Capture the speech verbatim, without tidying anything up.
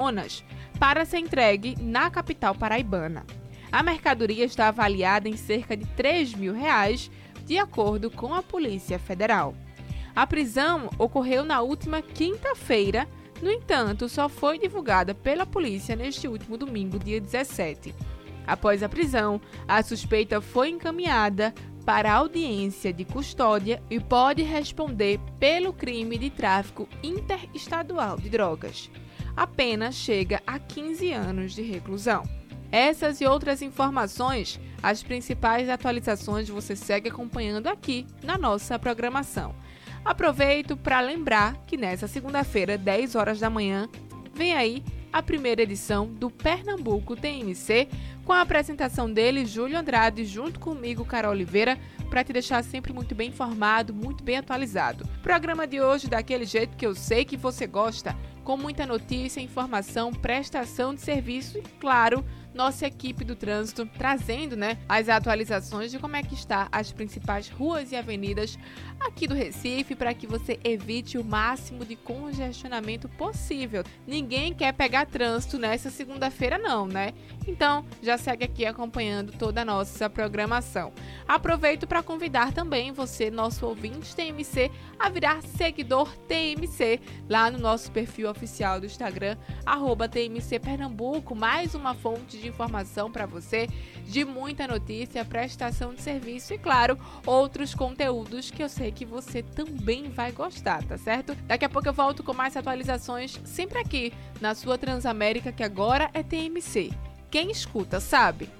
Amazonas para ser entregue na capital paraibana. A mercadoria está avaliada em cerca de três mil reais, de acordo com a Polícia Federal. A prisão ocorreu na última quinta-feira, no entanto, só foi divulgada pela polícia neste último domingo, dia dezessete. Após a prisão, a suspeita foi encaminhada para a audiência de custódia e pode responder pelo crime de tráfico interestadual de drogas. A pena chega a quinze anos de reclusão. Essas e outras informações, as principais atualizações você segue acompanhando aqui na nossa programação. Aproveito para lembrar que nessa segunda-feira, dez horas da manhã, vem aí a primeira edição do Pernambuco T M C, com a apresentação dele, Júlio Andrade, junto comigo, Carol Oliveira, para te deixar sempre muito bem informado, muito bem atualizado. Programa de hoje daquele jeito que eu sei que você gosta, com muita notícia, informação, prestação de serviço e, claro, nossa equipe do trânsito trazendo, né, as atualizações de como é que está as principais ruas e avenidas aqui do Recife para que você evite o máximo de congestionamento possível. Ninguém quer pegar trânsito nessa segunda-feira não, né? Então, já segue aqui acompanhando toda a nossa programação. Aproveito para convidar também você, nosso ouvinte T M C, a virar seguidor T M C lá no nosso perfil oficial do Instagram, arroba T M C Pernambuco, mais uma fonte de informação para você, de muita notícia, prestação de serviço e, claro, outros conteúdos que eu sei que você também vai gostar, tá certo? Daqui a pouco eu volto com mais atualizações, sempre aqui na sua Transamérica, que agora é T M C. Quem escuta sabe.